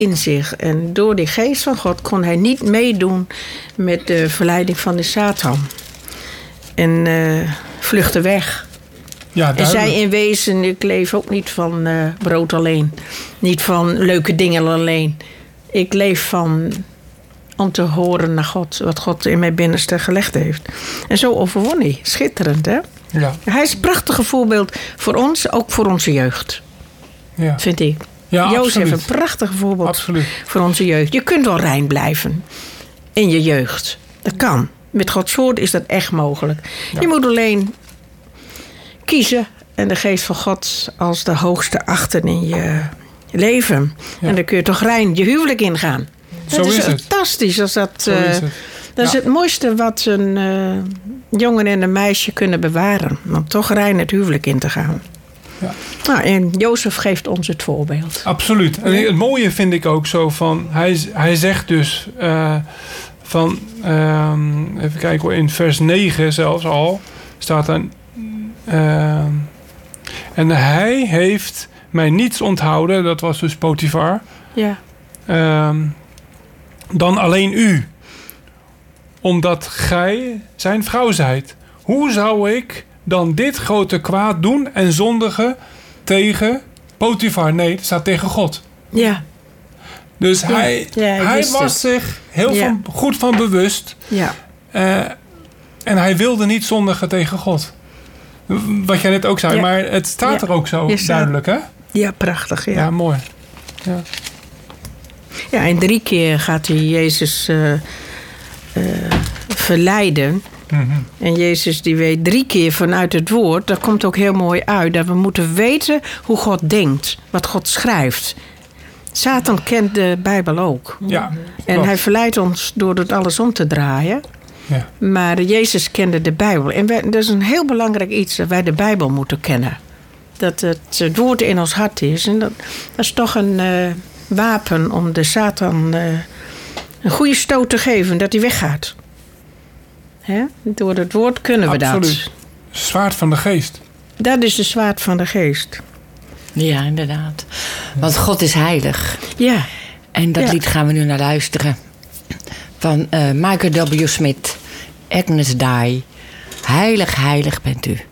in zich. En door die geest van God kon hij niet meedoen met de verleiding van de Satan. En vluchtte weg. Ja, en zei in wezen, ik leef ook niet van brood alleen. Niet van leuke dingen alleen. Ik leef om te horen naar God. Wat God in mijn binnenste gelegd heeft. En zo overwon hij. Schitterend, hè? Ja. Hij is een prachtig voorbeeld voor ons. Ook voor onze jeugd. Ja. Vind ik. Ja, Jozef absoluut. een prachtig voorbeeld Absoluut. voor onze jeugd. Je kunt wel rein blijven in je jeugd. Dat kan. Met Gods woord is dat echt mogelijk. Ja. Je moet alleen kiezen en de geest van God als de hoogste achten in je leven. Ja. En dan kun je toch rein je huwelijk ingaan. Zo is het. Fantastisch. Als dat Zo is het. Dat is het mooiste wat een jongen en een meisje kunnen bewaren. Om toch rein het huwelijk in te gaan. Ja. Nou, en Jozef geeft ons het voorbeeld. Absoluut. En het mooie vind ik ook zo van... Hij zegt dus even kijken hoor, in vers 9 zelfs al... staat er... en hij heeft mij niets onthouden... dat was dus Potifar... Ja. dan alleen u... omdat gij zijn vrouw zijt. Hoe zou ik dan dit grote kwaad doen en zondigen tegen Potifar? Nee, het staat tegen God. Ja. Dus hij was zich heel goed van bewust. Ja. En hij wilde niet zondigen tegen God. Wat jij net ook zei, maar het staat er ook zo duidelijk, hè? Ja, prachtig. Ja, ja mooi. Ja. Ja, en 3 keer gaat hij Jezus verleiden. Mm-hmm. En Jezus die weet 3 keer vanuit het woord... dat komt ook heel mooi uit... dat we moeten weten hoe God denkt. Wat God schrijft. Satan kent de Bijbel ook. Ja, en hij verleidt ons door het alles om te draaien. Ja. Maar Jezus kende de Bijbel. En dat is een heel belangrijk iets... dat wij de Bijbel moeten kennen. Dat het woord in ons hart is. En dat is toch een wapen om de Satan... een goede stoot te geven, dat hij weggaat. Hè? Door het woord kunnen we dat. Absoluut. Zwaard van de geest. Dat is de zwaard van de geest. Ja, inderdaad. Want God is heilig. Ja. En dat lied gaan we nu naar luisteren. Van Michael W. Smith. Agnes Dye. Heilig, heilig bent u.